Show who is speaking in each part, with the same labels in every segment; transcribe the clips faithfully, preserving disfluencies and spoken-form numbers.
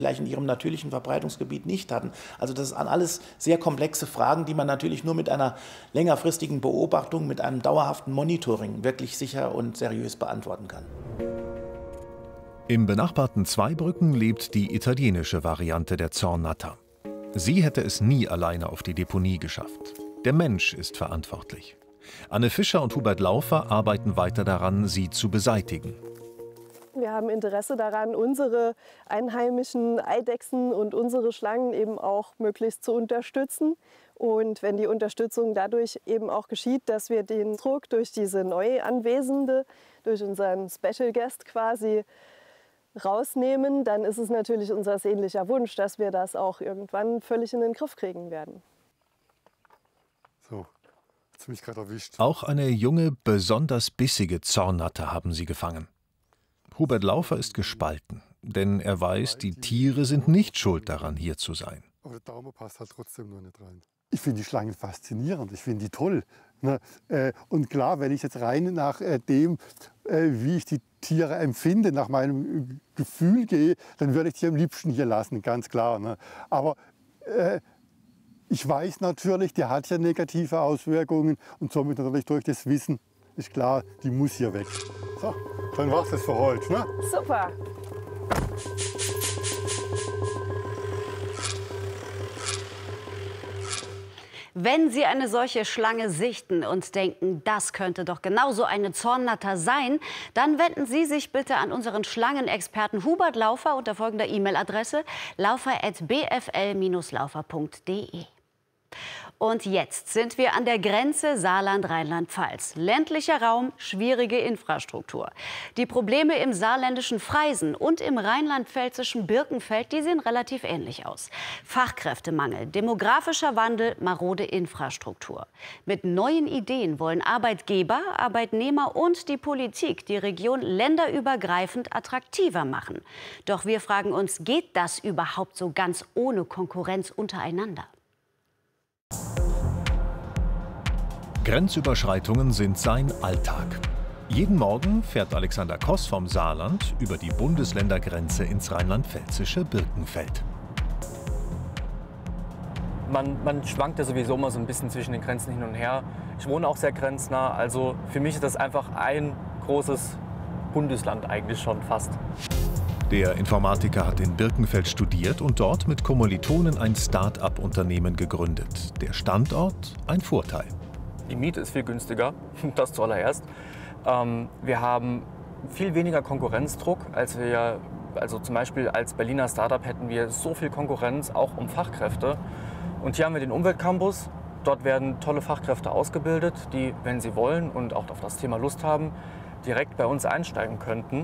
Speaker 1: vielleicht in ihrem natürlichen Verbreitungsgebiet nicht hatten. Also das sind alles sehr komplexe Fragen, die man natürlich nur mit einer längerfristigen Beobachtung, mit einem dauerhaften Monitoring wirklich sicher und seriös beantworten kann.
Speaker 2: Im benachbarten Zweibrücken lebt die italienische Variante der Zornnatter. Sie hätte es nie alleine auf die Deponie geschafft. Der Mensch ist verantwortlich. Anne Fischer und Hubert Laufer arbeiten weiter daran, sie zu beseitigen.
Speaker 3: Wir haben Interesse daran, unsere einheimischen Eidechsen und unsere Schlangen eben auch möglichst zu unterstützen. Und wenn die Unterstützung dadurch eben auch geschieht, dass wir den Druck durch diese neue Anwesende, durch unseren Special Guest quasi rausnehmen, dann ist es natürlich unser sehnlicher Wunsch, dass wir das auch irgendwann völlig in den Griff kriegen werden.
Speaker 4: So, hat's mich gerade erwischt.
Speaker 2: Auch eine junge, besonders bissige Zornnatter haben sie gefangen. Hubert Laufer ist gespalten, denn er weiß, die Tiere sind nicht schuld daran, hier zu sein.
Speaker 4: Aber der Daumen passt halt trotzdem noch nicht rein. Ich finde die Schlangen faszinierend, ich finde die toll. Ne? Äh, und klar, wenn ich jetzt rein nach äh, dem, äh, wie ich die Tiere empfinde, nach meinem Gefühl gehe, dann würde ich die am liebsten hier lassen, ganz klar. Ne? Aber äh, ich weiß natürlich, der hat ja negative Auswirkungen und somit natürlich durch das Wissen ist klar, die muss hier weg. So, dann war's das für heute. Ne?
Speaker 3: Super!
Speaker 5: Wenn Sie eine solche Schlange sichten und denken, das könnte doch genauso eine Zornnatter sein, dann wenden Sie sich bitte an unseren Schlangenexperten Hubert Laufer unter folgender E-Mail-Adresse laufer at b f l Bindestrich laufer punkt d e. Und jetzt sind wir an der Grenze Saarland-Rheinland-Pfalz. Ländlicher Raum, schwierige Infrastruktur. Die Probleme im saarländischen Freisen und im rheinland-pfälzischen Birkenfeld, die sehen relativ ähnlich aus. Fachkräftemangel, demografischer Wandel, marode Infrastruktur. Mit neuen Ideen wollen Arbeitgeber, Arbeitnehmer und die Politik die Region länderübergreifend attraktiver machen. Doch wir fragen uns, geht das überhaupt so ganz ohne Konkurrenz untereinander?
Speaker 2: Grenzüberschreitungen sind sein Alltag. Jeden Morgen fährt Alexander Koss vom Saarland über die Bundesländergrenze ins rheinland-pfälzische Birkenfeld.
Speaker 6: Man, man schwankt ja sowieso immer so ein bisschen zwischen den Grenzen hin und her. Ich wohne auch sehr grenznah, also für mich ist das einfach ein großes Bundesland eigentlich schon fast.
Speaker 2: Der Informatiker hat in Birkenfeld studiert und dort mit Kommilitonen ein Start-up-Unternehmen gegründet. Der Standort ein Vorteil.
Speaker 6: Die Miete ist viel günstiger, das zuallererst. Ähm, wir haben viel weniger Konkurrenzdruck, als wir ja, also zum Beispiel als Berliner Startup hätten wir so viel Konkurrenz, auch um Fachkräfte. Und hier haben wir den Umweltcampus. Dort werden tolle Fachkräfte ausgebildet, die, wenn sie wollen und auch auf das Thema Lust haben, direkt bei uns einsteigen könnten.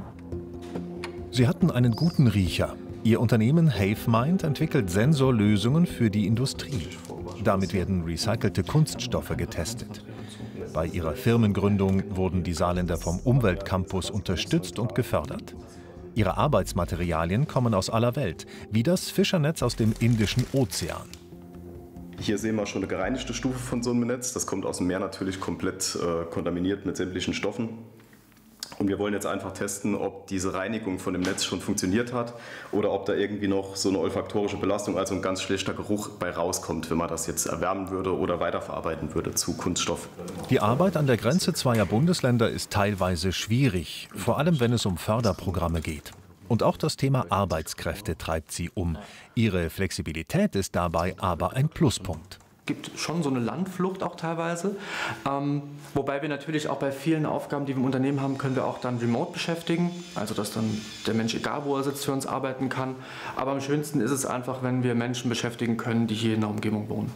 Speaker 2: Sie hatten einen guten Riecher. Ihr Unternehmen HaveMind entwickelt Sensorlösungen für die Industrie. Damit werden recycelte Kunststoffe getestet. Bei ihrer Firmengründung wurden die Saarländer vom Umweltcampus unterstützt und gefördert. Ihre Arbeitsmaterialien kommen aus aller Welt, wie das Fischernetz aus dem Indischen Ozean.
Speaker 7: Hier sehen wir schon eine gereinigte Stufe von so einem Netz. Das kommt aus dem Meer natürlich komplett äh, kontaminiert mit sämtlichen Stoffen. Und wir wollen jetzt einfach testen, ob diese Reinigung von dem Netz schon funktioniert hat oder ob da irgendwie noch so eine olfaktorische Belastung, also ein ganz schlechter Geruch bei rauskommt, wenn man das jetzt erwärmen würde oder weiterverarbeiten würde zu Kunststoff.
Speaker 2: Die Arbeit an der Grenze zweier Bundesländer ist teilweise schwierig, vor allem wenn es um Förderprogramme geht. Und auch das Thema Arbeitskräfte treibt sie um. Ihre Flexibilität ist dabei aber ein Pluspunkt.
Speaker 8: Es gibt schon so eine Landflucht auch teilweise, ähm, wobei wir natürlich auch bei vielen Aufgaben, die wir im Unternehmen haben, können wir auch dann remote beschäftigen, also dass dann der Mensch, egal wo er sitzt, für uns arbeiten kann. Aber am schönsten ist es einfach, wenn wir Menschen beschäftigen können, die hier in der Umgebung wohnen.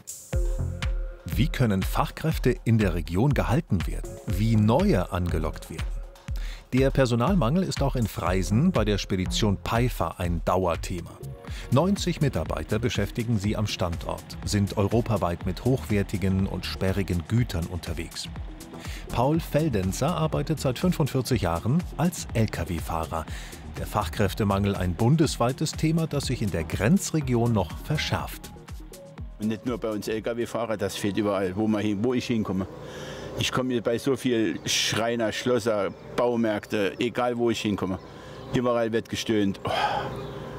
Speaker 2: Wie können Fachkräfte in der Region gehalten werden? Wie neue angelockt werden? Der Personalmangel ist auch in Freisen bei der Spedition Peifer ein Dauerthema. neunzig Mitarbeiter beschäftigen sie am Standort, sind europaweit mit hochwertigen und sperrigen Gütern unterwegs. Paul Feldenzer arbeitet seit fünfundvierzig Jahren als L K W-Fahrer. Der Fachkräftemangel ein bundesweites Thema, das sich in der Grenzregion noch verschärft.
Speaker 9: Und nicht nur bei uns L K W-Fahrer, das fehlt überall, wo, man hin, wo ich hinkomme. Ich komme hier bei so viel Schreiner, Schlosser, Baumärkte, egal wo ich hinkomme. Überall wird gestöhnt. Oh.